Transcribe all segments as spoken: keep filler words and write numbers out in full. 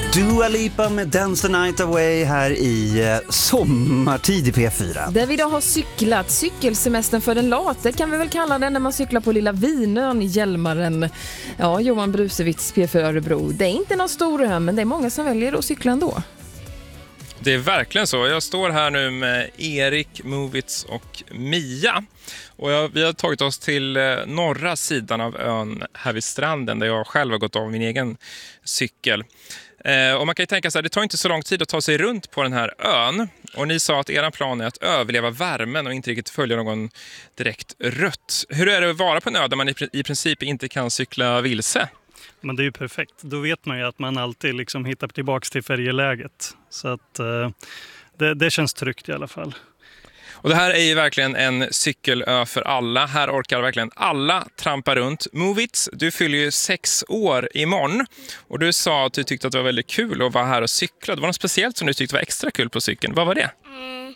Dua Lipa med Dance the Night Away här i eh, sommartid i P fyra. Där vi då har cyklat, cykelsemestern för den late kan vi väl kalla det, när man cyklar på Lilla Vinön i Hjälmaren. Ja, Johan Brusewitz, P fyra Örebro. Det är inte någon stor ö, men det är många som väljer att cykla ändå. Det är verkligen så. Jag står här nu med Erik, Movits och Mia. Och jag, vi har tagit oss till eh, norra sidan av ön här vid stranden, där jag själv har gått av min egen cykel. Eh, och man kan ju tänka så här, det tar inte så lång tid att ta sig runt på den här ön. Och ni sa att er plan är att överleva värmen och inte riktigt följa någon direkt rött. Hur är det att vara på en ö där man i, i princip inte kan cykla vilse? Men det är ju perfekt. Då vet man ju att man alltid liksom hittar tillbaka till färjeläget. Så att eh, det, det känns tryggt i alla fall. Och det här är ju verkligen en cykelö för alla. Här orkar verkligen alla trampa runt. Movits, du fyller ju sex år imorgon. Och du sa att du tyckte att det var väldigt kul att vara här och cykla. Det var något speciellt som du tyckte var extra kul på cykeln. Vad var det? Mm.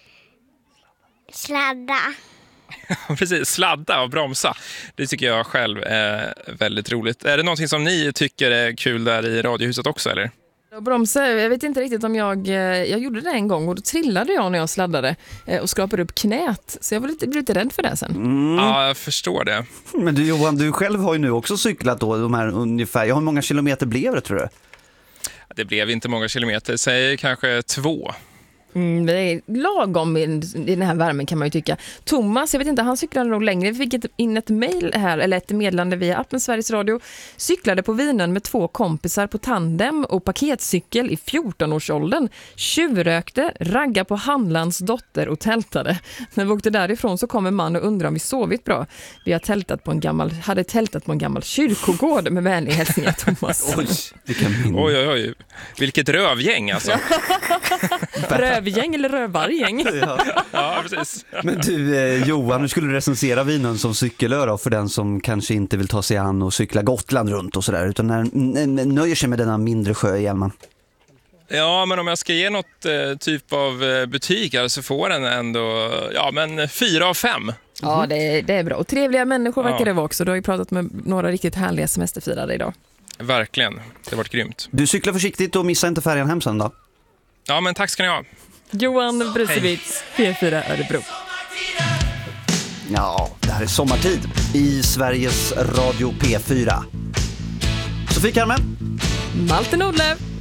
Sladda. Precis, sladda och bromsa. Det tycker jag själv är väldigt roligt. Är det någonting som ni tycker är kul där i radiohuset också, eller? Och bromsa, jag vet inte riktigt om jag jag gjorde det en gång och då trillade jag när jag sladdade och skrapade upp knät, så jag var lite, blev lite rädd för det sen. Mm. Ja, jag förstår det. Men du Johan, du själv har ju nu också cyklat då, de här ungefär, hur många kilometer blev det tror du? Det blev inte många kilometer, säg kanske två. Mm, det är lagom i, i den här värmen kan man ju tycka. Thomas, jag vet inte, han cyklade nog längre. Vi fick ett, in ett mejl här, eller ett meddelande via appen Sveriges Radio. Cyklade på Vinön med två kompisar på tandem och paketcykel i fjorton-årsåldern. Tjuvrökte, ragga på handlans dotter och tältade. När vi åkte därifrån så kom en man och undrade om vi sovit bra. Vi har tältat på en gammal, hade tältat på en gammal kyrkogård med vänlig hälsningar, Thomas. Oj, vilken minne. Oj, oj, oj. Vilket rövgäng alltså. Rövgäng eller rövargäng? Ja. Ja, precis. Men du eh, Johan, nu skulle du recensera Vinön som cykelö då, för den som kanske inte vill ta sig an och cykla Gotland runt och sådär, utan när, n- n- nöjer sig med denna mindre sjö i Hjälmaren. Ja, men om jag ska ge något eh, typ av eh, betyg här så får den ändå, ja men fyra av fem. Ja, det är, det är bra. Och trevliga människor verkar Ja. det vara också. Du har ju pratat med några riktigt härliga semesterfirare idag. Verkligen, det har varit grymt. Du cyklar försiktigt och missa inte färjan hem sen då. Ja, men tack ska ni ha. Johan Brusewitz, P fyra Örebro. Ja, det här är sommartid i Sveriges Radio P fyra. Sofie Carmen. Malte Nordlöf.